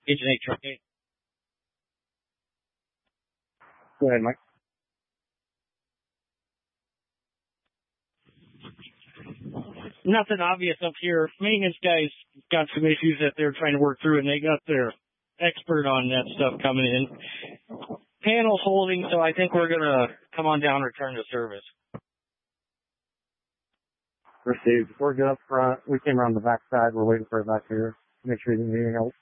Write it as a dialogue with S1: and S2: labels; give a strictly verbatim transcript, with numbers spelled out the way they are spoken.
S1: Agent eight truck eight.
S2: Go ahead, Mike.
S1: Nothing obvious up here. Maintenance guys got some issues that they're trying to work through, and they got their expert on that stuff coming in. Panel's holding, so I think we're going to come on down and return to service.
S2: Received. We're good up front. We came around the back side. We're waiting for it back here. Make sure you didn't need any help.